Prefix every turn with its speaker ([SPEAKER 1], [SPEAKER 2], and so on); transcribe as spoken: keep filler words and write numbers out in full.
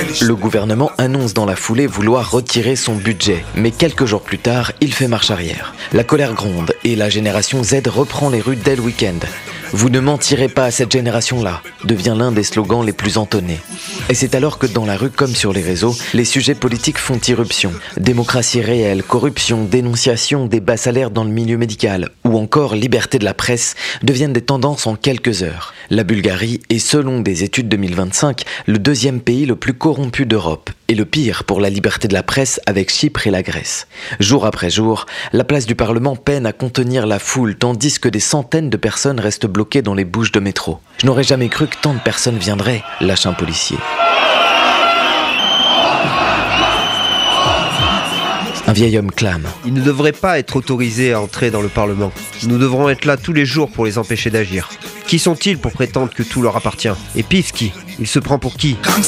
[SPEAKER 1] Le gouvernement annonce dans la foulée vouloir retirer son budget, mais quelques jours plus tard, il fait marche arrière. La colère gronde et la génération Z reprend les rues dès le week-end. Vous ne mentirez pas à cette génération-là, devient l'un des slogans les plus entonnés. Et c'est alors que dans la rue comme sur les réseaux, les sujets politiques font irruption. Démocratie réelle, corruption, dénonciation des bas salaires dans le milieu médical, ou encore liberté de la presse, deviennent des tendances en quelques heures. La Bulgarie est, selon des études deux mille vingt-cinq, le deuxième pays le plus corrompu d'Europe, et le pire pour la liberté de la presse avec Chypre et la Grèce. Jour après jour, la place du Parlement peine à contenir la foule, tandis que des centaines de personnes restent bloquées dans les bouches de métro. Je n'aurais jamais cru que tant de personnes viendraient, lâche un policier. Un vieil homme clame.
[SPEAKER 2] Ils ne devraient pas être autorisés à entrer dans le Parlement. Nous devrons être là tous les jours pour les empêcher d'agir. Qui sont-ils pour prétendre que tout leur appartient? Et Pivski, il se prend pour qui?